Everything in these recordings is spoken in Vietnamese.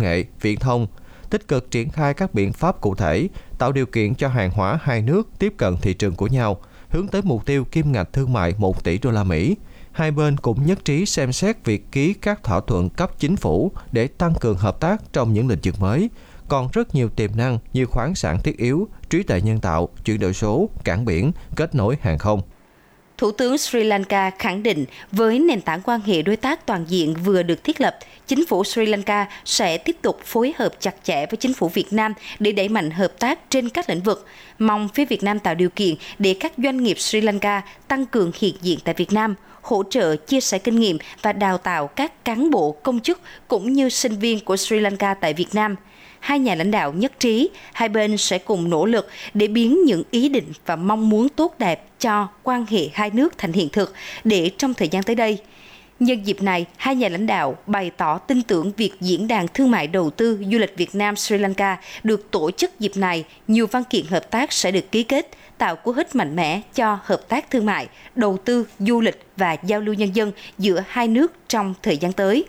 nghệ, viễn thông, tích cực triển khai các biện pháp cụ thể, tạo điều kiện cho hàng hóa hai nước tiếp cận thị trường của nhau, hướng tới mục tiêu kim ngạch thương mại 1 tỷ đô la Mỹ. Hai bên cũng nhất trí xem xét việc ký các thỏa thuận cấp chính phủ để tăng cường hợp tác trong những lĩnh vực mới. Còn rất nhiều tiềm năng như khoáng sản thiết yếu, trí tuệ nhân tạo, chuyển đổi số, cảng biển, kết nối hàng không. Thủ tướng Sri Lanka khẳng định với nền tảng quan hệ đối tác toàn diện vừa được thiết lập, chính phủ Sri Lanka sẽ tiếp tục phối hợp chặt chẽ với chính phủ Việt Nam để đẩy mạnh hợp tác trên các lĩnh vực, mong phía Việt Nam tạo điều kiện để các doanh nghiệp Sri Lanka tăng cường hiện diện tại Việt Nam, hỗ trợ chia sẻ kinh nghiệm và đào tạo các cán bộ công chức cũng như sinh viên của Sri Lanka tại Việt Nam. Hai nhà lãnh đạo nhất trí, hai bên sẽ cùng nỗ lực để biến những ý định và mong muốn tốt đẹp cho quan hệ hai nước thành hiện thực để trong thời gian tới đây. Nhân dịp này, hai nhà lãnh đạo bày tỏ tin tưởng việc Diễn đàn Thương mại Đầu tư Du lịch Việt Nam Sri Lanka được tổ chức dịp này, nhiều văn kiện hợp tác sẽ được ký kết, tạo cú hích mạnh mẽ cho hợp tác thương mại, đầu tư, du lịch và giao lưu nhân dân giữa hai nước trong thời gian tới.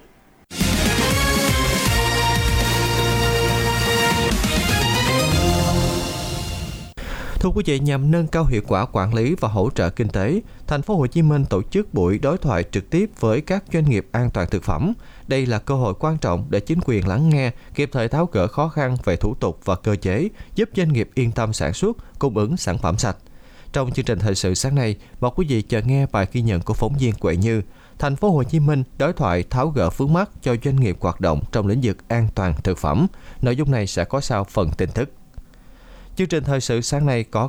Thưa quý vị, nhằm nâng cao hiệu quả quản lý và hỗ trợ kinh tế, Thành phố Hồ Chí Minh tổ chức buổi đối thoại trực tiếp với các doanh nghiệp an toàn thực phẩm. Đây là cơ hội quan trọng để chính quyền lắng nghe, kịp thời tháo gỡ khó khăn về thủ tục và cơ chế, giúp doanh nghiệp yên tâm sản xuất, cung ứng sản phẩm sạch. Trong chương trình thời sự sáng nay, mời quý vị chờ nghe bài ghi nhận của phóng viên Quệ Như. Thành phố Hồ Chí Minh đối thoại tháo gỡ vướng mắc cho doanh nghiệp hoạt động trong lĩnh vực an toàn thực phẩm. Nội dung này sẽ có sau phần tin tức. Chương trình thời sự sáng nay có